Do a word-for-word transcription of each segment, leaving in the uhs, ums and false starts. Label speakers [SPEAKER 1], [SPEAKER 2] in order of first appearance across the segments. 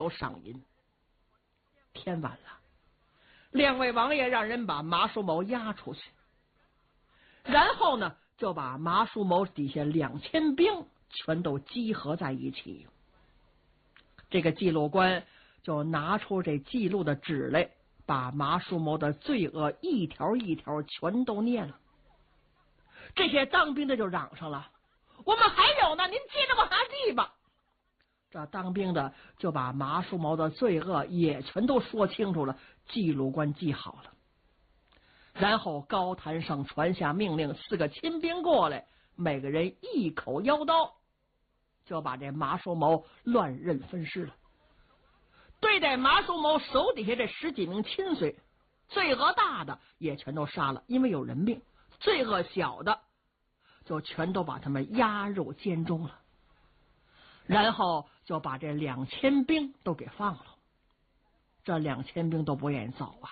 [SPEAKER 1] 都上银。天晚了，两位王爷让人把马叔谋押出去，然后呢，就把马叔谋底下两千兵全都集合在一起。这个记录官就拿出这记录的纸来，把马叔谋的罪恶一条一条全都念了。这些当兵的就嚷上了：“我们还有呢，您接着往下记吧。”这当兵的就把马叔谋的罪恶也全都说清楚了，记录官记好了。然后高谭胜传下命令，四个亲兵过来，每个人一口腰刀，就把这马叔谋乱刃分尸了。对待马叔谋手底下这十几名亲随，罪恶大的也全都杀了，因为有人命；罪恶小的就全都把他们押入监中了。然后就把这两千兵都给放了。这两千兵都不愿意走啊！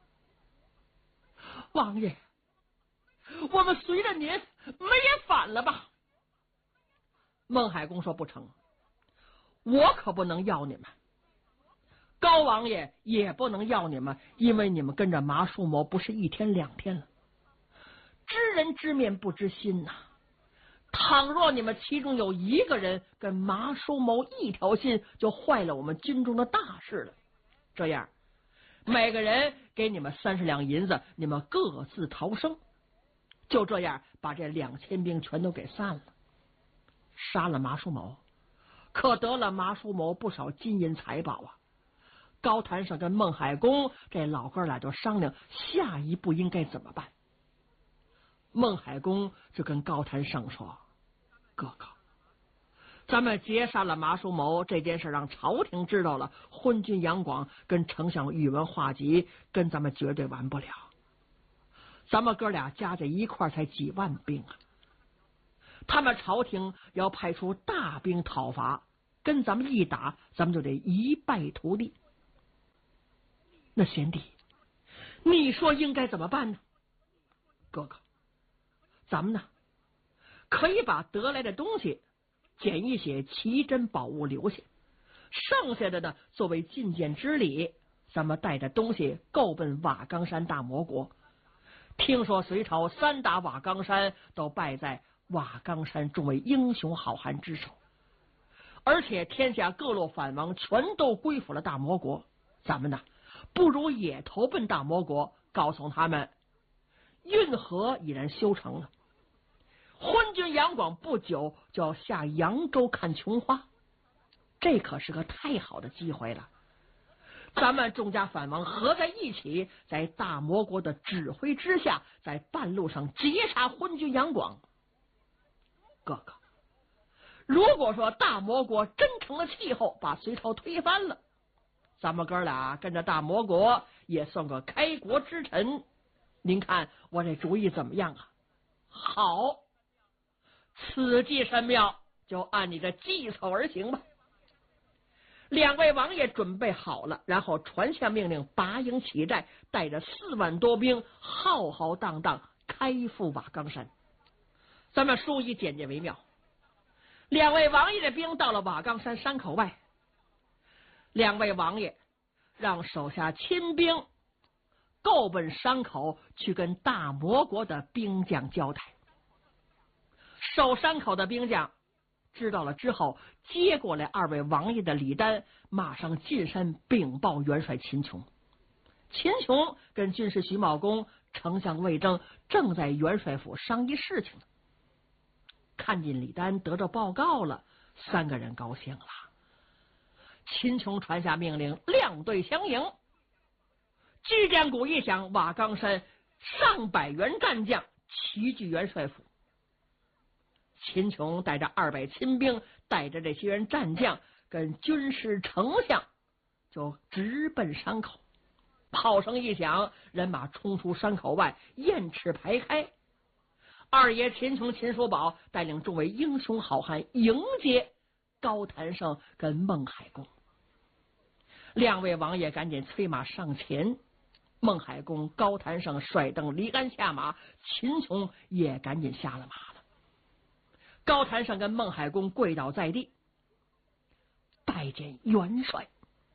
[SPEAKER 1] 王爷，我们随着您，没也反了吧？孟海公说不成，我可不能要你们，高王爷也不能要你们，因为你们跟着马叔谋不是一天两天了，知人知面不知心呐、啊。倘若你们其中有一个人跟马叔谋一条心，就坏了我们军中的大事了。这样，每个人给你们三十两银子，你们各自逃生。就这样，把这两千兵全都给散了，杀了马叔谋，可得了马叔谋不少金银财宝啊。高谭胜跟孟海公这老哥俩就商量下一步应该怎么办。孟海公就跟高谭胜说：“哥哥，咱们劫杀了马叔谋这件事让朝廷知道了，昏君杨广跟丞相宇文化及跟咱们绝对完不了。咱们哥俩加在一块才几万兵啊，他们朝廷要派出大兵讨伐，跟咱们一打，咱们就得一败涂地。那贤弟，你说应该怎么办呢？”哥哥，咱们呢可以把得来的东西捡一些奇珍宝物留下，剩下的呢作为进谏之礼，咱们带着东西够奔瓦岗山大魔国。听说隋朝三打瓦岗山都败在瓦岗山众位英雄好汉之手，而且天下各路反王全都归附了大魔国，咱们呢不如也投奔大魔国，告诉他们运河已然修成了，昏君杨广不久就要下扬州看琼花，这可是个太好的机会了。咱们众家反王合在一起，在大魔国的指挥之下，在半路上截杀昏君杨广。哥哥，如果说大魔国真成了气候，把隋朝推翻了，咱们哥俩跟着大魔国也算个开国之臣，您看我这主意怎么样啊？好，此计甚妙，就按你的计策而行吧。两位王爷准备好了，然后传下命令，拔营起寨，带着四万多兵，浩浩荡荡开赴瓦岗山。咱们书以简介为妙。两位王爷的兵到了瓦岗山山口外，两位王爷让手下亲兵够奔山口去跟大魔国的兵将交代。守山口的兵将知道了之后，接过来二位王爷的礼单，马上进山禀报元帅秦琼。秦琼跟军师徐茂公、丞相魏征正在元帅府商议事情呢。看见礼单，得到报告了，三个人高兴了。秦琼传下命令，亮队相迎。巨战鼓一响，瓦岗山上百员战将齐聚元帅府。秦琼带着二百亲兵，带着这些人战将跟军师丞相就直奔山口。炮声一响，人马冲出山口外，雁翅排开。二爷秦琼、秦叔宝带领众位英雄好汉迎接高谭胜跟孟海公。两位王爷赶紧催马上前，孟海公、高谭胜甩蹬离鞍下马，秦琼也赶紧下了马了。高谭胜跟孟海公跪倒在地，拜见元帅。